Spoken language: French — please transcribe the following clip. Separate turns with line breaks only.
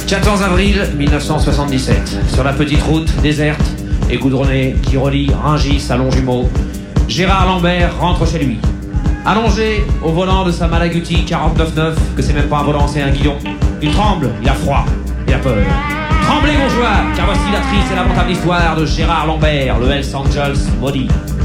14 avril 1977, sur la petite route déserte et goudronnée qui relie Rungis à Longjumeau, Gérard Lambert rentre chez lui. Allongé au volant de sa Malaguti 49.9, que c'est même pas un volant, c'est un guidon. Il tremble, il a froid, il a peur. Tremblez bourgeois, car voici la triste et lamentable histoire de Gérard Lambert, le Hells Angels maudit.